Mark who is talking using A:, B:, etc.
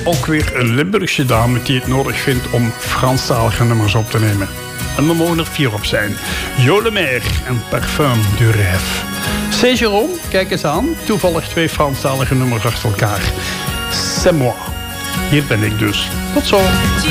A: ook weer een Limburgse dame die het nodig vindt om Franstalige nummers op te nemen. En er mogen er 4 op zijn. Jo Le Maire en Parfum du Rêve. C'est Jérôme, kijk eens aan. Toevallig 2 Franstalige nummers achter elkaar. C'est moi. Hier ben ik dus. Tot zo.